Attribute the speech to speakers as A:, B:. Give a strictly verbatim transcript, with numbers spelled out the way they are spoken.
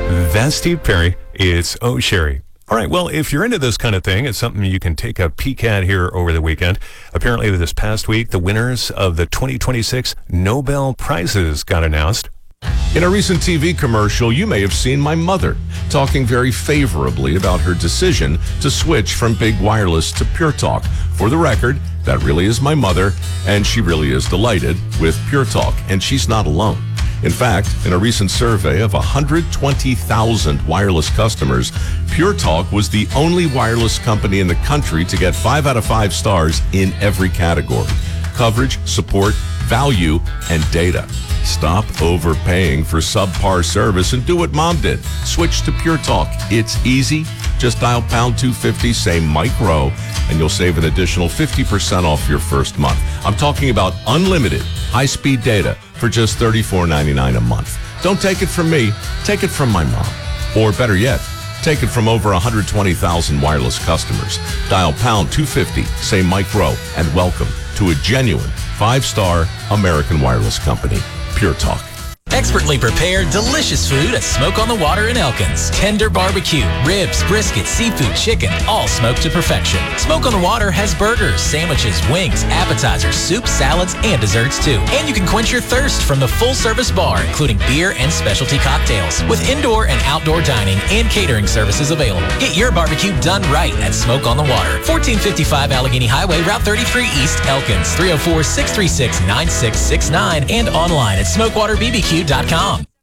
A: That's Steve Perry. It's Oh Sherry. All right, well, if you're into this kind of thing, it's something you can take a peek at here over the weekend. Apparently, this past week, the winners of the twenty twenty-six Nobel Prizes got announced.
B: In a recent T V commercial, you may have seen my mother talking very favorably about her decision to switch from big wireless to Pure Talk. For the record, that really is my mother, and she really is delighted with Pure Talk, and she's not alone. In fact, in a recent survey of one hundred twenty thousand wireless customers, Pure Talk was the only wireless company in the country to get five out of five stars in every category: coverage, support, value, and data. Stop overpaying for subpar service and do what Mom did. Switch to Pure Talk. It's easy. Just dial pound two fifty, say Mike Rowe, and you'll save an additional fifty percent off your first month. I'm talking about unlimited high-speed data for just thirty-four ninety-nine a month. Don't take it from me. Take it from my mom. Or better yet, take it from over one hundred twenty thousand wireless customers. Dial pound two fifty, say Mike Rowe, and welcome to a genuine five-star American wireless company, Pure Talk.
C: Expertly prepared, delicious food at Smoke on the Water in Elkins. Tender barbecue, ribs, brisket, seafood, chicken, all smoked to perfection. Smoke on the Water has burgers, sandwiches, wings, appetizers, soups, salads, and desserts too. And you can quench your thirst from the full-service bar, including beer and specialty cocktails, with indoor and outdoor dining and catering services available. Get your barbecue done right at Smoke on the Water. fourteen fifty-five Allegheny Highway, Route thirty-three East, Elkins. three oh four, six three six, nine six six nine and online at smokewater b b q dot com.